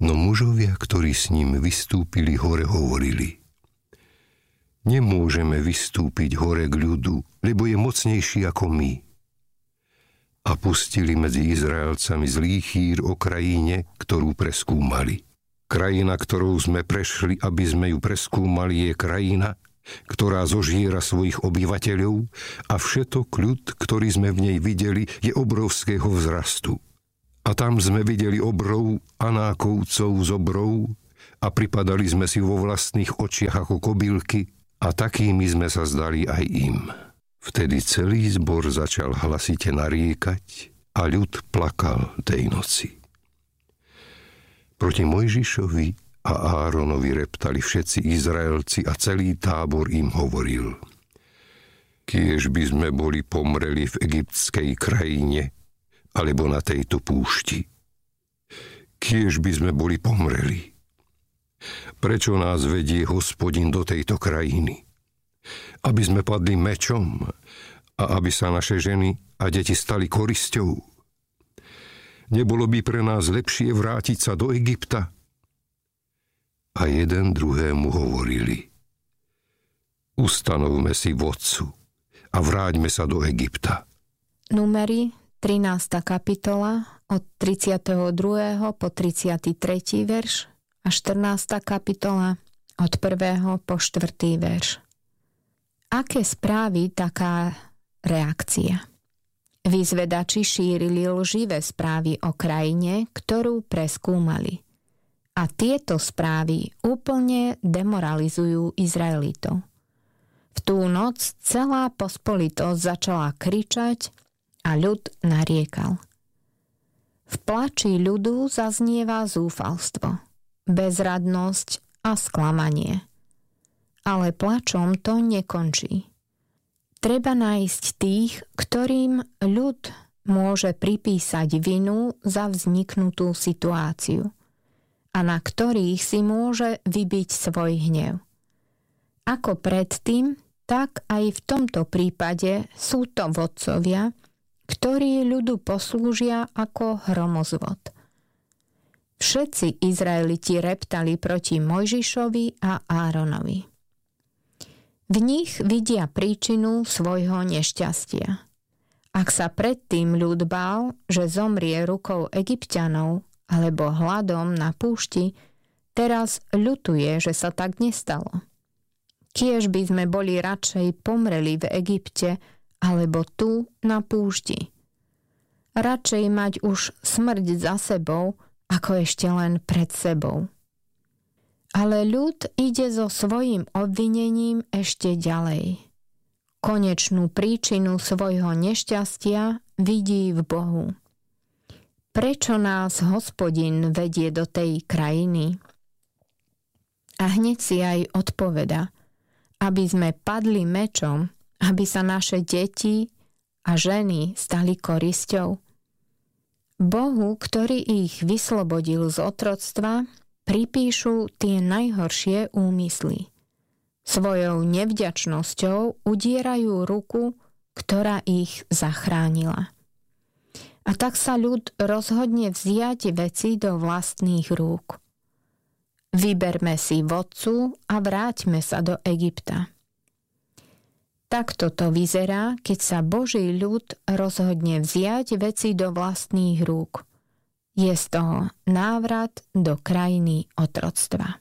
No mužovia, ktorí s ním vystúpili hore, hovorili: Nemôžeme vystúpiť hore k ľudu, lebo je mocnejší ako my. A pustili medzi Izraelcami zlý chýr o krajine, ktorú preskúmali. Krajina, ktorou sme prešli, aby sme ju preskúmali, je krajina, ktorá zožiera svojich obyvateľov, a všetok ľud, ktorý sme v nej videli, je obrovského vzrastu. A tam sme videli obrov, Anákovcov z obrov, a pripadali sme si vo vlastných očiach ako kobylky, a takými sme sa zdali aj im. Vtedy celý zbor začal hlasite nariekať a ľud plakal tej noci. Proti Mojžišovi a Áronovi reptali všetci Izraelci a celý tábor im hovoril: Kiež by sme boli pomreli v egyptskej krajine alebo na tejto púšti. Kiež by sme boli pomreli. Prečo nás vedie Hospodin do tejto krajiny? Aby sme padli mečom a aby sa naše ženy a deti stali korisťou. Nebolo by pre nás lepšie vrátiť sa do Egypta? A jeden druhému hovorili: Ustanovme si vodcu a vráťme sa do Egypta. Númery, 13. kapitola, od 32. po 33. verš a 14. kapitola, od 1. po 4. verš. Aké správy taká reakcia? Vyzvedači šírili lživé správy o krajine, ktorú preskúmali. A tieto správy úplne demoralizujú Izraelitov. V tú noc celá pospolitosť začala kričať a ľud nariekal. V plači ľudu zaznieva zúfalstvo, bezradnosť a sklamanie. Ale plačom to nekončí. Treba nájsť tých, ktorým ľud môže pripísať vinu za vzniknutú situáciu a na ktorých si môže vybiť svoj hnev. Ako predtým, tak aj v tomto prípade sú to vodcovia, ktorí ľudu poslúžia ako hromozvod. Všetci Izraeliti reptali proti Mojžišovi a Áronovi. V nich vidia príčinu svojho nešťastia. Ak sa predtým ľud bál, že zomrie rukou Egypťanov alebo hladom na púšti, teraz ľutuje, že sa tak nestalo. Kiež by sme boli radšej pomreli v Egypte alebo tu na púšti. Radšej mať už smrť za sebou, ako ešte len pred sebou. Ale ľud ide so svojím obvinením ešte ďalej. Konečnú príčinu svojho nešťastia vidí v Bohu. Prečo nás Hospodin vedie do tej krajiny? A hneď si aj odpoveda, aby sme padli mečom, aby sa naše deti a ženy stali korisťou. Bohu, ktorý ich vyslobodil z otroctva, pripíšu tie najhoršie úmysly. Svojou nevďačnosťou udierajú ruku, ktorá ich zachránila. A tak sa ľud rozhodne vziať veci do vlastných rúk. Vyberme si vodcu a vráťme sa do Egypta. Takto to vyzerá, keď sa Boží ľud rozhodne vziať veci do vlastných rúk. Je z toho návrat do krajiny otroctva.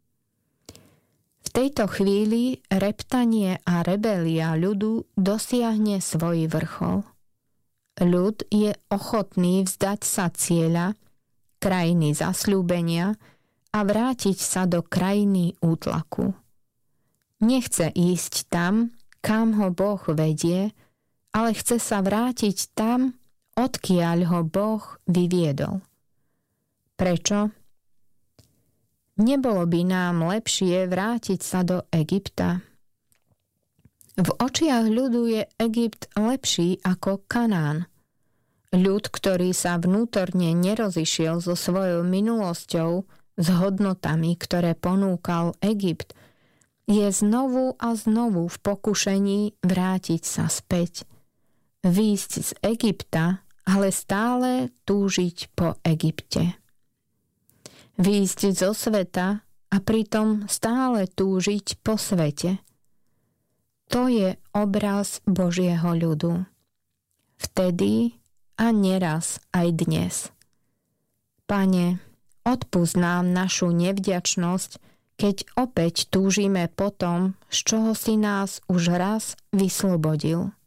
V tejto chvíli reptanie a rebelia ľudu dosiahne svoj vrchol. Ľud je ochotný vzdať sa cieľa, krajiny zasľúbenia a vrátiť sa do krajiny útlaku. Nechce ísť tam, kam ho Boh vedie, ale chce sa vrátiť tam, odkiaľ ho Boh vyviedol. Prečo? Nebolo by nám lepšie vrátiť sa do Egypta? V očiach ľudu je Egypt lepší ako Kanán. Ľud, ktorý sa vnútorne nerozišiel so svojou minulosťou, s hodnotami, ktoré ponúkal Egypt, je znovu a znovu v pokušení vrátiť sa späť. Výjsť z Egypta, ale stále túžiť po Egypte. Výjsť zo sveta a pritom stále túžiť po svete. To je obraz Božieho ľudu. Vtedy a neraz aj dnes. Pane, odpusť nám našu nevďačnosť, keď opäť túžime po tom, z čoho si nás už raz vyslobodil.